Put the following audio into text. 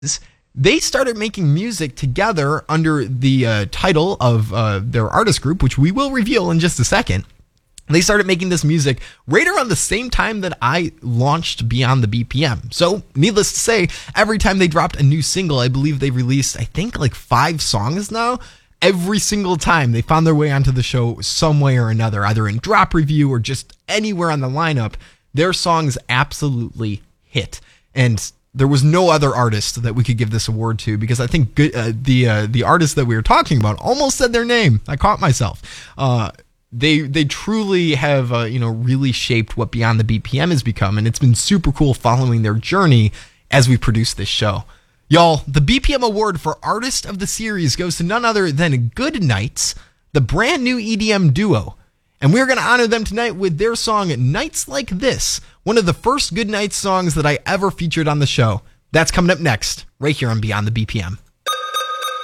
they started making music together under the title of their artist group, which we will reveal in just a second. They started making this music right around the same time that I launched Beyond the BPM. So, needless to say, every time they dropped a new single, I believe they released, I think, like 5 songs now. Every single time they found their way onto the show some way or another, either in drop review or just anywhere on the lineup. Their songs absolutely hit. And there was no other artist that we could give this award to, because I think the artist that we were talking about almost said their name. I caught myself. They truly have really shaped what Beyond the BPM has become, and it's been super cool following their journey as we produce this show. Y'all, the BPM award for Artist of the Series goes to none other than Good Nights, the brand new EDM duo. And we're going to honor them tonight with their song Nights Like This, one of the first Good Nights songs that I ever featured on the show. That's coming up next, right here on Beyond the BPM.